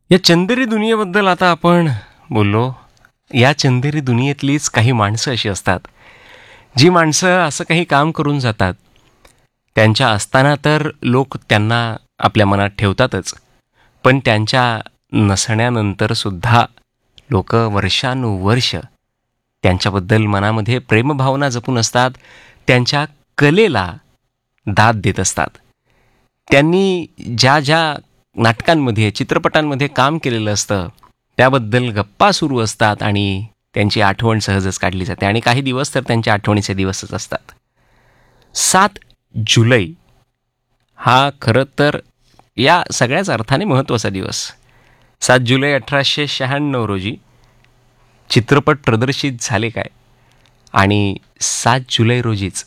या चंदेरी दुनियेबद्दल आता आपण बोललो. या चंदेरी दुनियेतलीच काही माणसं अशी असतात, जी माणसं असं काही काम करून जातात. त्यांच्या असताना तर लोक त्यांना आपल्या मनात ठेवतातच, पण त्यांच्या नसण्यानंतर सुद्धा लोक वर्षानुवर्ष त्यांच्याबद्दल मनामध्ये प्रेमभावना जपून असतात. त्यांच्या कलेला दाद देत असतात. त्यांनी ज्या ज्या नाटकांमध्ये, चित्रपटांमध्ये काम केलेलं असतं, त्याबद्दल गप्पा सुरू असतात आणि त्यांची आठवण सहजच काढली जाते. आणि काही दिवस तर त्यांच्या आठवणीचे दिवसच असतात. 7 जुलै हा खरं तर या सगळ्याच अर्थाने महत्त्वाचा दिवस. 7 जुलै 1896 रोजी चित्रपट प्रदर्शित झाले काय, आणि 7 जुलै रोजीच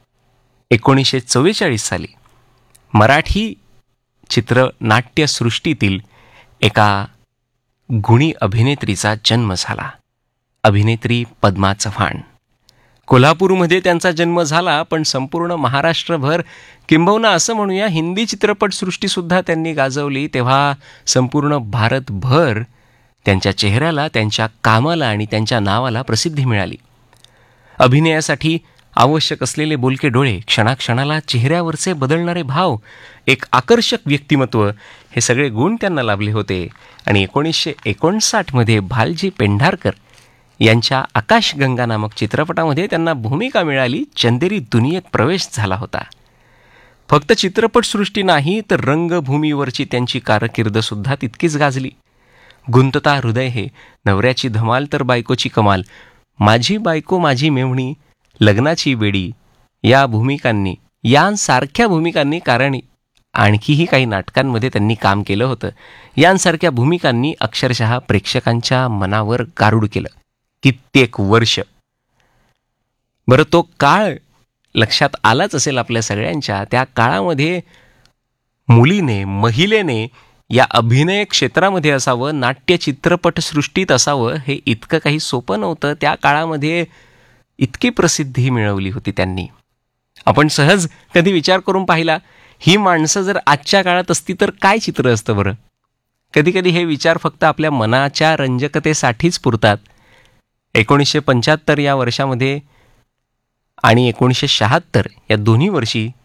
1944 साली मराठी चित्रनाट्यसृष्टीतील एका गुणी अभिनेत्रीचा जन्म झाला. अभिनेत्री पद्मा चव्हाण. कोल्हापूरमध्ये त्यांचा जन्म झाला, पण संपूर्ण महाराष्ट्रभर, किंबहुना असं म्हणूया हिंदी चित्रपटसृष्टीसुद्धा त्यांनी गाजवली. तेव्हा संपूर्ण भारतभर त्यांच्या चेहऱ्याला, त्यांच्या कामाला आणि त्यांच्या नावाला प्रसिद्धी मिळाली. अभिनयासाठी आवश्यक असलेले बोलके डोळे, क्षणाक्षणाला चेहऱ्यावरचे बदलणारे भाव, एक आकर्षक व्यक्तिमत्व, हे सगळे गुण त्यांना लाभले होते. आणि 1959 भालजी पेंढारकर यांच्या आकाशगंगा नामक चित्रपटामध्ये त्यांना भूमिका मिळाली. चंदेरी दुनियेत प्रवेश झाला होता. फक्त चित्रपटसृष्टी नाही, तर रंगभूमीवरची त्यांची कारकीर्दसुद्धा तितकीच गाजली. गुंतता हृदय हे, नवऱ्याची धमाल तर बायकोची कमाल, माझी बायको माझी मेव्हणी, लग्नाची बेडी, यांसारख्या भूमिकांनी, कारण आणखीही काही नाटकांमध्ये त्यांनी काम केलं होतं, यांसारख्या भूमिकांनी अक्षरशः प्रेक्षकांच्या मनावर गारुड केलं कित्येक वर्ष. बरं, तो काळ लक्षात आलाच असेल आपल्या सगळ्यांच्या. त्या काळामध्ये मुलीने, महिलेने या अभिनय क्षेत्रामध्ये असावं, नाट्य चित्रपटसृष्टीत असावं, हे इतकं काही सोपं नव्हतं. त्या काळामध्ये इतकी प्रसिद्धी मिळवली होती त्यांनी. आपण सहज कधी विचार करून पाहिला, ही माणसं जर आजच्या काळात असती तर काय चित्र असतं बरं? कधी कधी हे विचार फक्त आपल्या मनाच्या रंजकतेसाठीच पुरतात. 1975 या वर्षामध्ये आणि 1976 या दोन्ही वर्षी